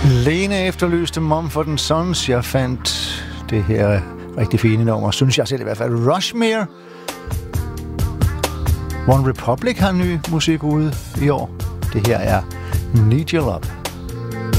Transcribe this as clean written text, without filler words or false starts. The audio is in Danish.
Lene efterlyste Mumford & Sons. Jeg fandt det her rigtig fine nummer, synes jeg selv i hvert fald. Rushmere. One Republic har ny musik ude i år. Det her er Need Your Love.